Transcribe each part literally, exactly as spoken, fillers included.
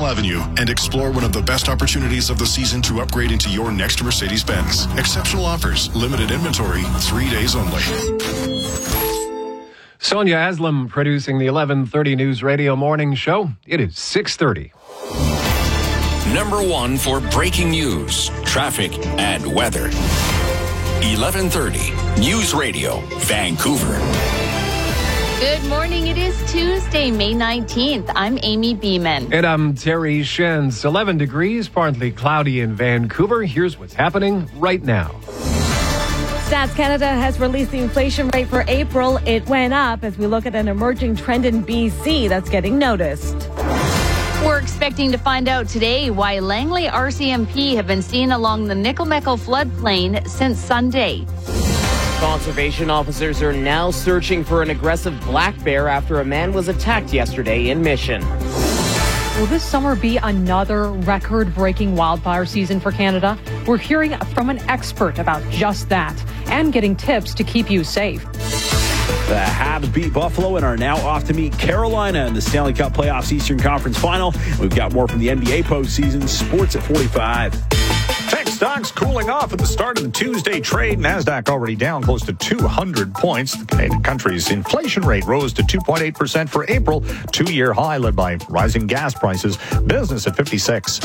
Avenue and explore one of the best opportunities of the season to upgrade into your next Mercedes-Benz. Exceptional offers, limited inventory, three days only. Sonia Aslam producing the eleven thirty News Radio Morning Show. It is six thirty. Number one for breaking news, traffic, and weather. eleven thirty News Radio, Vancouver. Good morning. It is Tuesday, May nineteenth. I'm Amy Beeman. And I'm Terry Shens. eleven degrees, partly cloudy in Vancouver. Here's what's happening right now. Stats Canada has released the inflation rate for April. It went up as we look at an emerging trend in B C that's getting noticed. We're expecting to find out today why Langley R C M P have been seen along the Nickelmeckle floodplain since Sunday. Conservation officers are now searching for an aggressive black bear after a man was attacked yesterday in Mission. Will this summer be another record-breaking wildfire season for Canada? We're hearing from an expert about just that and getting tips to keep you safe. The Habs beat Buffalo and are now off to meet Carolina in the Stanley Cup Playoffs Eastern Conference Final. We've got more from the N B A postseason. Sports at forty-five. Tech stocks cooling off at the start of the Tuesday trade. NASDAQ already down close to two hundred points. The Canadian country's inflation rate rose to two point eight percent for April, two-year high led by rising gas prices. Business at fifty-six.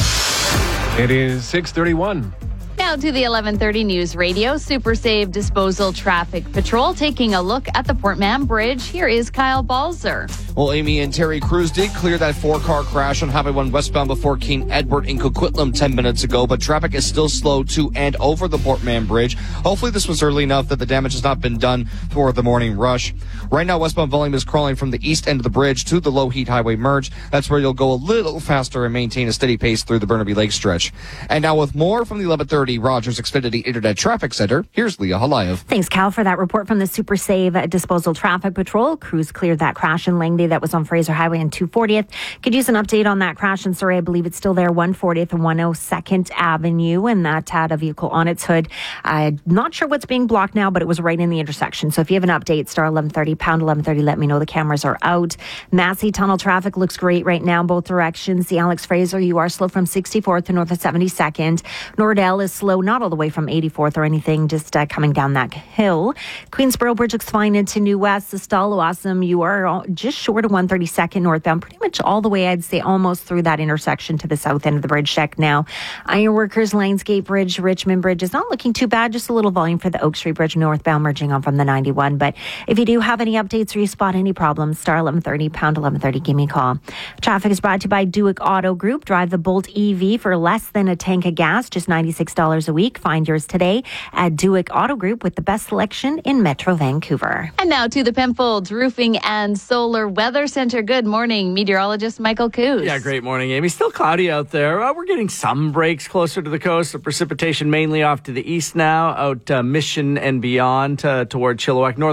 It is six thirty-one. Now to the eleven thirty News Radio Super Save Disposal Traffic Patrol taking a look at the Port Mann Bridge. Here is Kyle Balzer. Well, Amy and Terry Crews did clear that four-car crash on Highway one westbound before King Edward in Coquitlam ten minutes ago, but traffic is still slow to and over the Port Mann Bridge. Hopefully this was early enough that the damage has not been done for the morning rush. Right now, westbound volume is crawling from the east end of the bridge to the Low Heat Highway merge. That's where you'll go a little faster and maintain a steady pace through the Burnaby Lake stretch. And now with more from the eleven thirty Rogers Xfinity Internet Traffic Center, here's Leah Halayev. Thanks, Cal, for that report from the Super Save Disposal Traffic Patrol. Crews cleared that crash in Langley that was on Fraser Highway and two fortieth. Could use an update on that crash in Surrey. I believe it's still there, one fortieth and one oh second Avenue, and that had a vehicle on its hood. I'm not sure what's being blocked now, but it was right in the intersection. So if you have an update, star eleven thirty, pound eleven thirty, let me know. The cameras are out. Massey Tunnel traffic looks great right now, both directions. The Alex Fraser, you are slow from sixty-fourth to north of seventy-second. Nordell is slow, not all the way from eighty-fourth or anything, just uh, coming down that hill. Queensboro Bridge looks fine into New West. The Stalo Awesome, you are all, just short of one thirty-second northbound, pretty much all the way, I'd say, almost through that intersection to the south end of the bridge check now. Ironworkers, Lionsgate Bridge, Richmond Bridge is not looking too bad, just a little volume for the Oak Street Bridge northbound merging on from the ninety-one. But if you do have any updates or you spot any problems, star eleven thirty, pound eleven thirty, give me a call. Traffic is brought to you by Duick Auto Group. Drive the Bolt E V for less than a tank of gas, just ninety-six dollars a week. Find yours today at Duick Auto Group with the best selection in Metro Vancouver. And now to the Penfolds Roofing and Solar Weather Center. Good morning, meteorologist Michael Coos. Yeah, great morning, Amy. Still cloudy out there. Uh, we're getting some breaks closer to the coast. The precipitation mainly off to the east now, out uh, Mission and beyond uh, toward Chilliwack. North